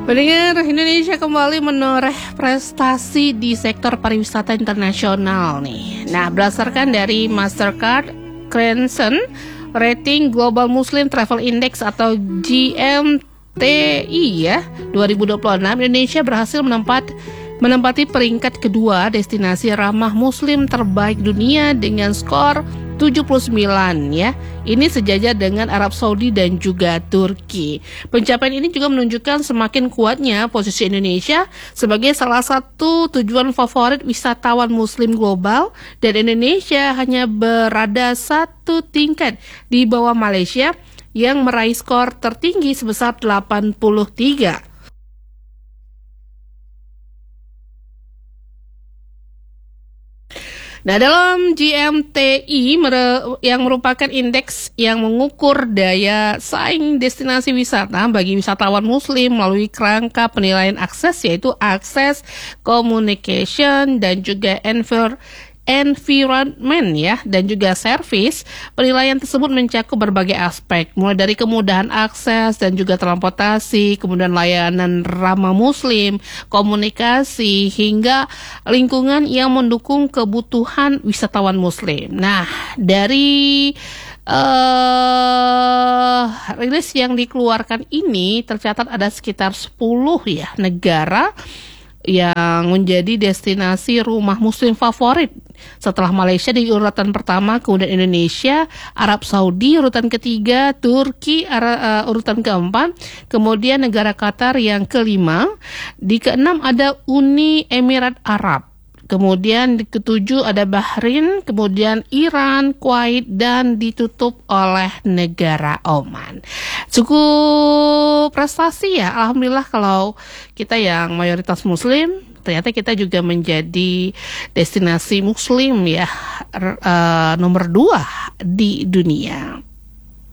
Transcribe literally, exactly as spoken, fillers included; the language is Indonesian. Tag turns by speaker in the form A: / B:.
A: Pendengar, Indonesia kembali menoreh prestasi di sektor pariwisata internasional nih. Nah, berdasarkan dari Mastercard Crescent Rating Global Muslim Travel Index atau G M T I ya, dua ribu dua puluh enam, Indonesia berhasil menempat menempati peringkat kedua destinasi ramah muslim terbaik dunia dengan skor tujuh puluh sembilan ya. Ini sejajar dengan Arab Saudi dan juga Turki. Pencapaian ini juga menunjukkan semakin kuatnya posisi Indonesia sebagai salah satu tujuan favorit wisatawan muslim global, dan Indonesia hanya berada satu tingkat di bawah Malaysia yang meraih skor tertinggi sebesar delapan puluh tiga. Nah, dalam G M T I yang merupakan indeks yang mengukur daya saing destinasi wisata bagi wisatawan muslim melalui kerangka penilaian akses, yaitu akses, communication, dan juga envir environment ya, dan juga service. Penilaian tersebut mencakup berbagai aspek, mulai dari kemudahan akses dan juga transportasi, kemudian layanan ramah muslim, komunikasi, hingga lingkungan yang mendukung kebutuhan wisatawan muslim. Nah, dari uh, rilis yang dikeluarkan ini tercatat ada sekitar sepuluh ya negara yang menjadi destinasi rumah muslim favorit. Setelah Malaysia di urutan pertama, kemudian Indonesia, Arab Saudi urutan ketiga, Turki uh, urutan keempat, kemudian negara Qatar yang kelima, di keenam ada Uni Emirat Arab, kemudian di ketujuh ada Bahrain, kemudian Iran, Kuwait, dan ditutup oleh negara Oman. Cukup prestasi ya, alhamdulillah kalau kita yang mayoritas muslim, ternyata kita juga menjadi destinasi muslim ya, uh, nomor dua di dunia.